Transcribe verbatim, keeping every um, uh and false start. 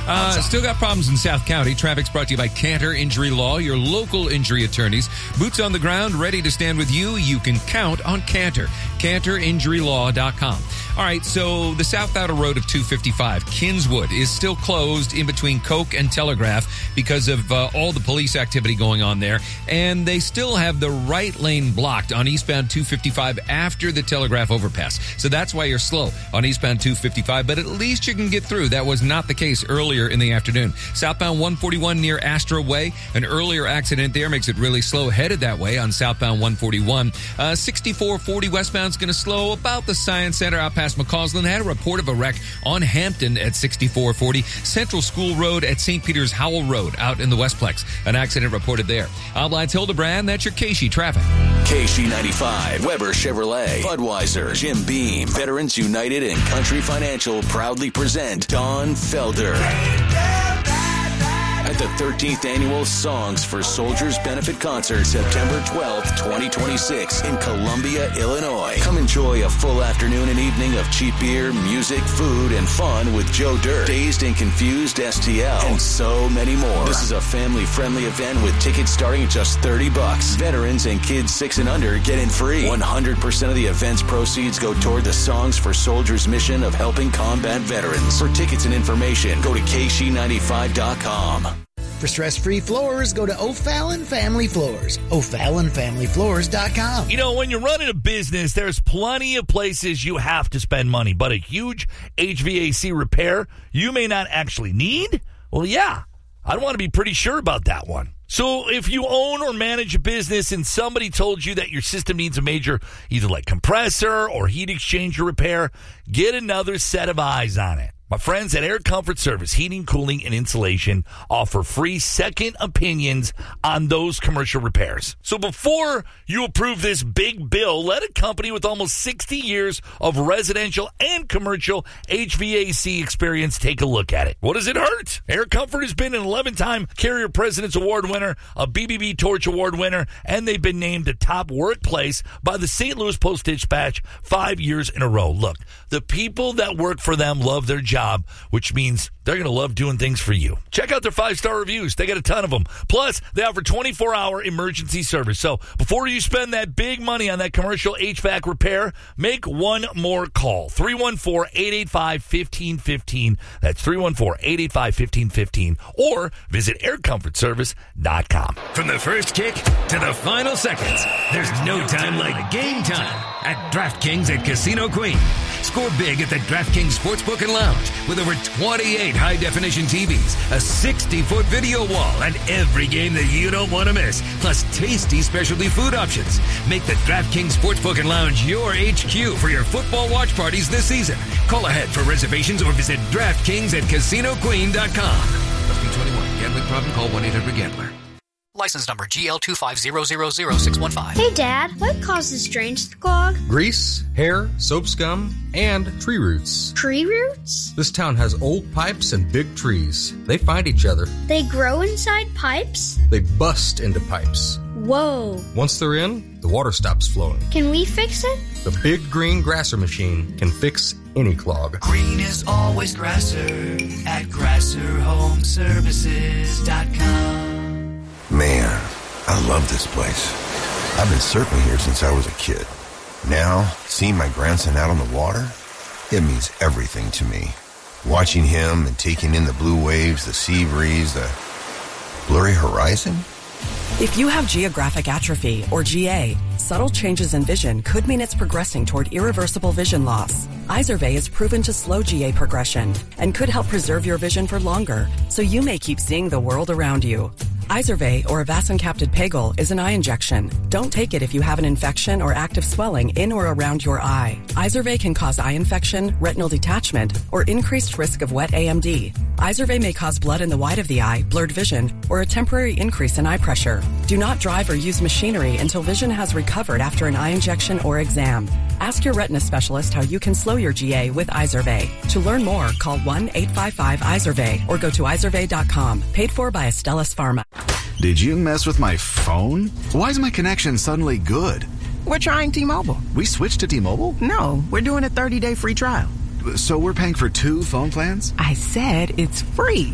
Uh, still got problems in South County. Traffic's brought to you by Cantor Injury Law, your local injury attorneys. Boots on the ground, ready to stand with you. You can count on Cantor. Cantor Injury Law dot com. All right, so the South Outer Road of two fifty-five, Kinswood, is still closed in between Coke and Telegraph because of uh, all the police activity going on there. And they still have the right lane blocked on eastbound two fifty-five after the Telegraph overpass. So that's why you're slow on eastbound two fifty-five, but at least you can get through. That was not the case earlier in the afternoon. Southbound one forty-one near Astra Way, an earlier accident there makes it really slow headed that way on southbound one forty-one. Uh, sixty-four forty westbound is going to slow about the Science Center out past McCausland. Had a report of a wreck on Hampton at sixty-four forty. Central School Road at Saint Peter's Howell Road out in the Westplex. An accident reported there. Outlines Hildebrand, that's your K S H E traffic. K S H E ninety-five, Weber Chevrolet, Budweiser, Jim Beam, Veterans United, and Country Financial proudly present Don Felder at the thirteenth Annual Songs for Soldiers Benefit Concert, September twelfth, twenty twenty-six in Columbia, Illinois. Come enjoy a full afternoon and evening of cheap beer, music, food, and fun with Joe Dirt, Dazed and Confused S T L, and so many more. This is a family-friendly event with tickets starting at just thirty bucks. Veterans and kids six and under get in free. one hundred percent of the event's proceeds go toward the Songs for Soldiers mission of helping combat veterans. For tickets and information, go to K S H E ninety-five dot com. For stress-free floors, go to O'Fallon Family Floors. O'Fallon Family Floors dot com. You know, when you're running a business, there's plenty of places you have to spend money, but a huge H V A C repair you may not actually need? Well, yeah, I'd want to be pretty sure about that one. So if you own or manage a business and somebody told you that your system needs a major either like compressor or heat exchanger repair, get another set of eyes on it. My friends at Air Comfort Service Heating, Cooling, and Insulation offer free second opinions on those commercial repairs. So before you approve this big bill, let a company with almost sixty years of residential and commercial H V A C experience take a look at it. What does it hurt? Air Comfort has been an eleven-time Carrier President's Award winner, a B B B Torch Award winner, and they've been named a top workplace by the Saint Louis Post-Dispatch five years in a row. Look, the people that work for them love their job. Job, which means they're going to love doing things for you. Check out their five-star reviews. They got a ton of them. Plus, they offer twenty-four hour emergency service. So before you spend that big money on that commercial H V A C repair, make one more call. three one four, eight eight five, one five one five. That's three one four, eight eight five, one five one five. Or visit air comfort service dot com. From the first kick to the final seconds, there's no time like game time at DraftKings at Casino Queen. Score big at the DraftKings Sportsbook and Lounge with over twenty-eight high-definition T Vs, a sixty-foot video wall, and every game that you don't want to miss, plus tasty specialty food options. Make the DraftKings Sportsbook and Lounge your H Q for your football watch parties this season. Call ahead for reservations or visit DraftKings at Casino Queen dot com. Must be twenty-one. Gambling problem? Call one eight hundred gambler. License number G L two five zero zero zero six one five. Hey, Dad, what causes drains to clog? Grease, hair, soap scum, and tree roots. Tree roots? This town has old pipes and big trees. They find each other. They grow inside pipes? They bust into pipes. Whoa. Once they're in, the water stops flowing. Can we fix it? The Big Green Grasser Machine can fix any clog. Green is always Grasser at grasser home services dot com. Man, I love this place. I've been surfing here since I was a kid. Now, seeing my grandson out on the water, it means everything to me. Watching him and taking in the blue waves, the sea breeze, the blurry horizon. If you have geographic atrophy, or G A, subtle changes in vision could mean it's progressing toward irreversible vision loss. Izervay is proven to slow G A progression and could help preserve your vision for longer, so you may keep seeing the world around you. Izervay, or avacincaptad pegol, is an eye injection. Don't take it if you have an infection or active swelling in or around your eye. Izervay can cause eye infection, retinal detachment, or increased risk of wet A M D. Izervay may cause blood in the white of the eye, blurred vision, or a temporary increase in eye pressure. Do not drive or use machinery until vision has recovered after an eye injection or exam. Ask your retina specialist how you can slow your G A with Izervay. To learn more, call one eight five five Izervay or go to izervay dot com. Paid for by Astellas Pharma. Did you mess with my phone? Why is my connection suddenly good? We're trying T-Mobile. We switched to T-Mobile? No, we're doing a thirty-day free trial. So we're paying for two phone plans? I said it's free.